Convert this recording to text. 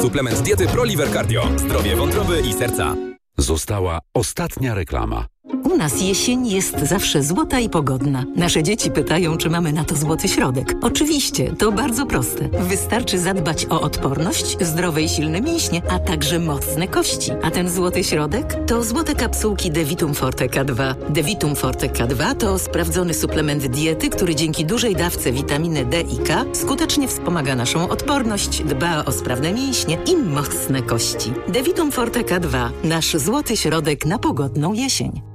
Suplement diety ProLiver Cardio. Zdrowie wątroby i serca. Została ostatnia reklama. U nas jesień jest zawsze złota i pogodna. Nasze dzieci pytają, czy mamy na to złoty środek. Oczywiście, to bardzo proste. Wystarczy zadbać o odporność, zdrowe i silne mięśnie, a także mocne kości. A ten złoty środek to złote kapsułki Devitum Forte K2. Devitum Forte K2 to sprawdzony suplement diety, który dzięki dużej dawce witaminy D i K skutecznie wspomaga naszą odporność, dba o sprawne mięśnie i mocne kości. Devitum Forte K2. Nasz złoty środek na pogodną jesień.